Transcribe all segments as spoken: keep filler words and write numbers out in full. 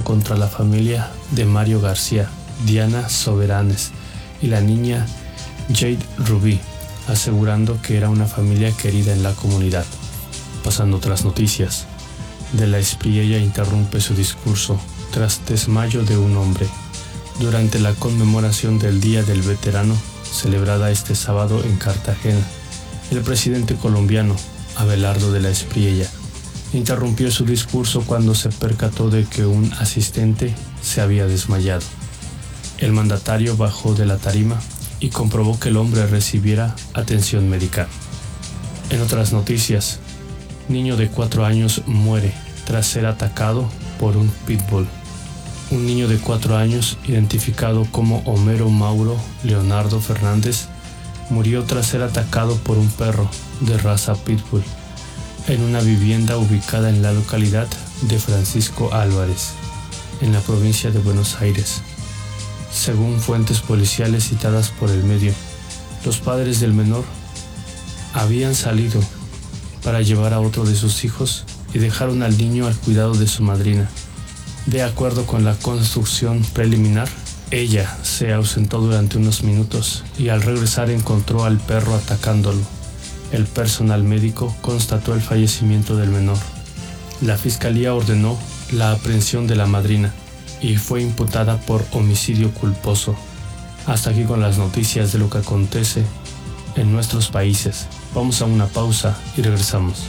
contra la familia de Mario García, Diana Soberanes y la niña Jade Rubí, asegurando que era una familia querida en la comunidad. Pasando otras noticias, De la Espriella interrumpe su discurso tras desmayo de un hombre durante la conmemoración del Día del Veterano, celebrada este sábado en Cartagena. El presidente colombiano, Abelardo de la Espriella, interrumpió su discurso cuando se percató de que un asistente se había desmayado. El mandatario bajó de la tarima y comprobó que el hombre recibiera atención médica. En otras noticias, niño de cuatro años muere tras ser atacado por un pitbull. Un niño de cuatro años, identificado como Homero Mauro Leonardo Fernández, murió tras ser atacado por un perro de raza pitbull en una vivienda ubicada en la localidad de Francisco Álvarez, en la provincia de Buenos Aires. Según fuentes policiales citadas por el medio, los padres del menor habían salido para llevar a otro de sus hijos y dejaron al niño al cuidado de su madrina. De acuerdo con la construcción preliminar, ella se ausentó durante unos minutos y al regresar encontró al perro atacándolo. El personal médico constató el fallecimiento del menor. La fiscalía ordenó la aprehensión de la madrina y fue imputada por homicidio culposo. Hasta aquí con las noticias de lo que acontece en nuestros países. Vamos a una pausa y regresamos.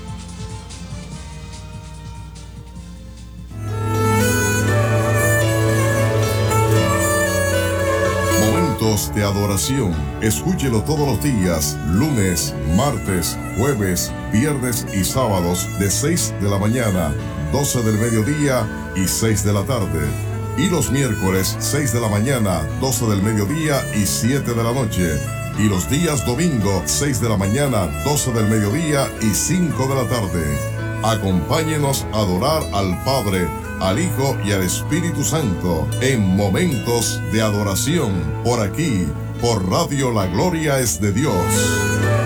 Momentos de adoración. Escúchelo todos los días, lunes, martes, jueves, viernes y sábados de seis de la mañana, doce del mediodía y seis de la tarde. Y los miércoles, seis de la mañana, doce del mediodía y siete de la noche. Y los días domingo, seis de la mañana, doce del mediodía y cinco de la tarde. Acompáñenos a adorar al Padre, al Hijo y al Espíritu Santo en Momentos de Adoración, por aquí, por Radio La Gloria es de Dios.